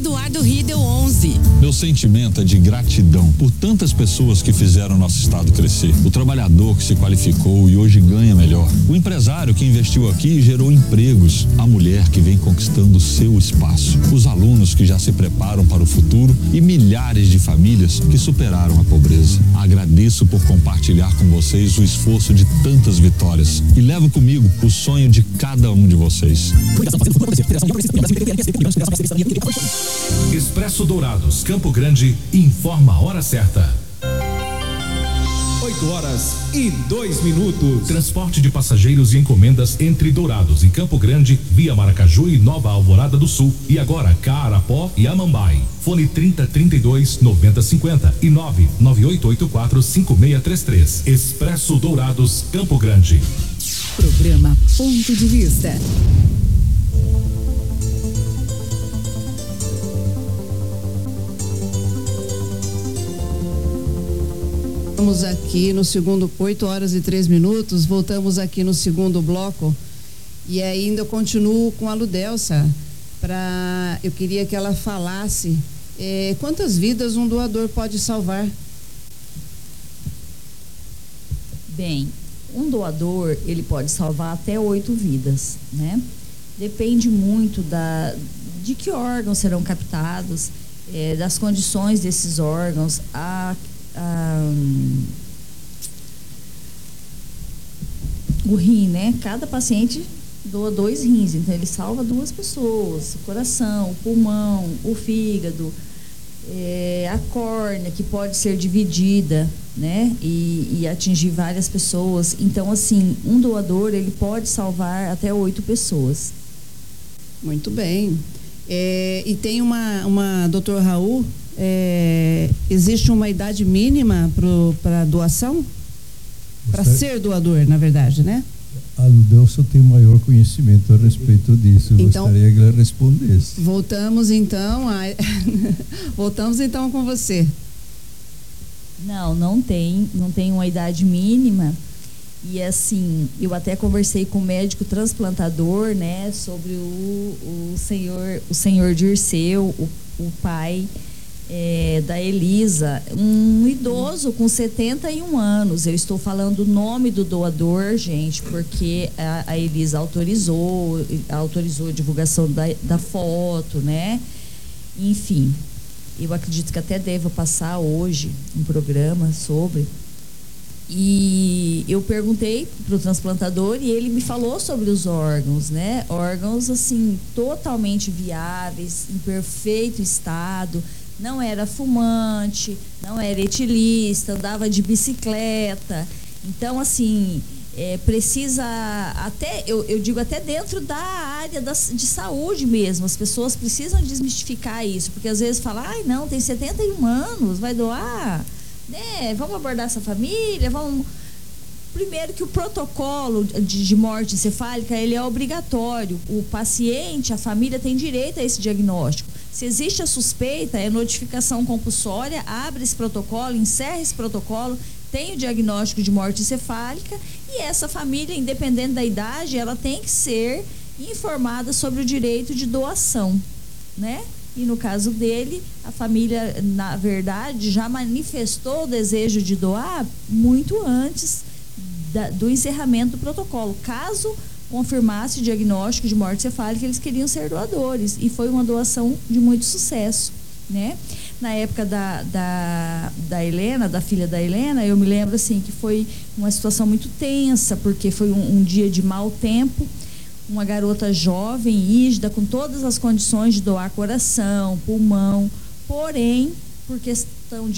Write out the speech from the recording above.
Eduardo Riedel 11. Meu sentimento é de gratidão por tantas pessoas que fizeram nosso estado crescer. O trabalhador que se qualificou e hoje ganha melhor. O empresário que investiu aqui e gerou empregos. A mulher que vem conquistando seu espaço. Os alunos que já se preparam para o futuro e milhares de famílias que superaram a pobreza. Agradeço por compartilhar com vocês o esforço de tantas vitórias e levo comigo o sonho de cada um de vocês. Expresso Dourados, Campo Grande, informa a hora certa. 8h02. Transporte de passageiros e encomendas entre Dourados e Campo Grande, via Maracaju e Nova Alvorada do Sul. E agora Carapó e Amambai. Fone 3032-9050 e 99884-5633. Expresso Dourados, Campo Grande. Programa Ponto de Vista. Estamos aqui no segundo, 8h03, voltamos aqui no segundo bloco e ainda eu continuo com a Ludelsa. Eu queria que ela falasse quantas vidas um doador pode salvar. Bem, um doador, ele pode salvar até 8 vidas, né? Depende muito de que órgãos serão captados, das condições desses órgãos, o rim, né? Cada paciente doa 2 rins, então ele salva 2 pessoas, o coração, o pulmão, o fígado, a córnea, que pode ser dividida, né? E atingir várias pessoas. Então, assim, um doador, ele pode salvar até 8 pessoas. Muito bem. E tem doutor Raul, existe uma idade mínima para doação? Para ser doador, na verdade, né? A Ludelsa tem maior conhecimento a respeito disso. Então, gostaria que ela respondesse. Voltamos então com você. Não tem uma idade mínima. E assim, eu até conversei com o médico transplantador, né, sobre o senhor Dirceu, o pai da Elisa, um idoso com 71 anos. Eu estou falando o nome do doador, gente, porque a Elisa autorizou a divulgação da foto, né? Enfim, eu acredito que até deva passar hoje um programa sobre. E eu perguntei pro transplantador e ele me falou sobre os órgãos, né? Órgãos, assim, totalmente viáveis, em perfeito estado. Não era fumante, não era etilista, andava de bicicleta. Então, assim, precisa até, eu digo até dentro da área de saúde mesmo, as pessoas precisam desmistificar isso, porque às vezes fala, não, tem 71 anos, vai doar, né? Vamos abordar essa família, vamos... Primeiro que o protocolo de morte encefálica, ele é obrigatório. O paciente, a família tem direito a esse diagnóstico. Se existe a suspeita, é notificação compulsória, abre esse protocolo, encerra esse protocolo, tem o diagnóstico de morte encefálica e essa família, independente da idade, ela tem que ser informada sobre o direito de doação, né? E no caso dele, a família, na verdade, já manifestou o desejo de doar muito antes do encerramento do protocolo. Caso confirmasse o diagnóstico de morte encefálica, eles queriam ser doadores e foi uma doação de muito sucesso, né? Na época da Helena, da filha da Helena, eu me lembro assim que foi uma situação muito tensa, porque foi um dia de mau tempo, uma garota jovem, rígida, com todas as condições de doar coração, pulmão, porém, por questão de